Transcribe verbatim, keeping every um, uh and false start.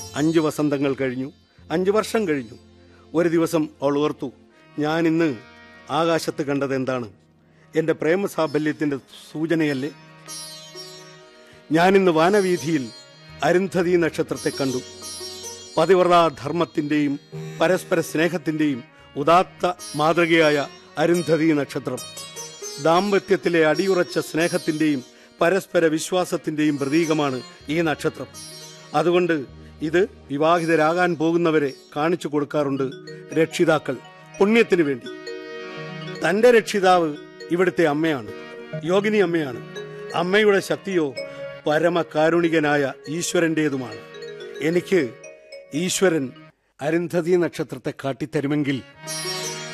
അഞ്ച് വസന്തങ്ങൾ കഴിഞ്ഞു, അഞ്ച് വർഷം കഴിഞ്ഞു. ഒരു ദിവസം അവൾ ഓർത്തു, ഞാൻ ഇന്ന് ആകാശത്ത് കണ്ടത് എന്താണ്? എൻ്റെ പ്രേമസാഫല്യത്തിൻ്റെ സൂചനയല്ലേ? ഞാനിന്ന് വാനവീഥിയിൽ അരുന്ധതി നക്ഷത്രത്തെ കണ്ടു. പതിവ്രതാ ധർമ്മത്തിൻ്റെയും പരസ്പര സ്നേഹത്തിൻ്റെയും ഉദാത്ത മാതൃകയായ അരുന്ധതി നക്ഷത്രം. ദാമ്പത്യത്തിലെ അടിയുറച്ച സ്നേഹത്തിൻ്റെയും പരസ്പര വിശ്വാസത്തിൻ്റെയും പ്രതീകമാണ് ഈ നക്ഷത്രം. അതുകൊണ്ട് ഇത് വിവാഹിതരാകാൻ പോകുന്നവരെ കാണിച്ചു കൊടുക്കാറുണ്ട് രക്ഷിതാക്കൾ, പുണ്യത്തിനു വേണ്ടി. തൻ്റെ രക്ഷിതാവ് ഇവിടുത്തെ അമ്മയാണ്, യോഗിനി അമ്മയാണ്. അമ്മയുടെ ശക്തിയോ പരമകാരുണികനായ ഈശ്വരൻ്റേതുമാണ്. എനിക്ക് ഈശ്വരൻ അരുന്ധതി നക്ഷത്രത്തെ കാട്ടിത്തരുമെങ്കിൽ